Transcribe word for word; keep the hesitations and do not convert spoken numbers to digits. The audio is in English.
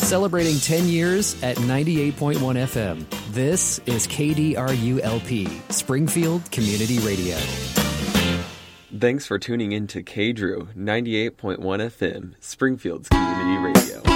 Celebrating ten years at ninety-eight point one F M. This is K D R U L P, Springfield Community Radio. Thanks for tuning in to K D R U ninety-eight point one F M, Springfield's Community Radio.